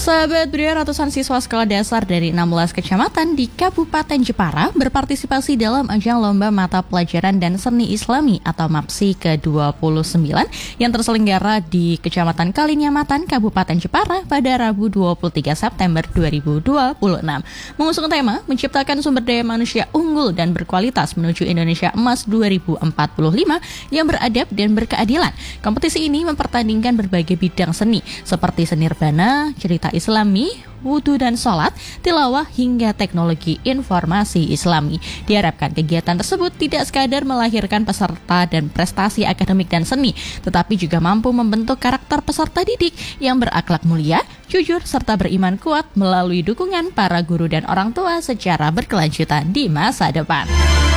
Sahabat Bria, ratusan siswa sekolah dasar dari 16 kecamatan di Kabupaten Jepara berpartisipasi dalam ajang Lomba Mata Pelajaran dan Seni Islami atau MAPSI ke-29 yang terselenggara di Kecamatan Kalinyamatan, Kabupaten Jepara pada Rabu 23 September 2026. Mengusung tema menciptakan sumber daya manusia unggul dan berkualitas menuju Indonesia Emas 2045 yang beradab dan berkeadilan. Kompetisi ini mempertandingkan berbagai bidang seni seperti seni rebana, cerita Islami, wudhu dan sholat, tilawah hingga teknologi informasi Islami. Diharapkan kegiatan tersebut tidak sekadar melahirkan peserta dan prestasi akademik dan seni, tetapi juga mampu membentuk karakter peserta didik yang berakhlak mulia, jujur, serta beriman kuat melalui dukungan para guru dan orang tua secara berkelanjutan di masa depan.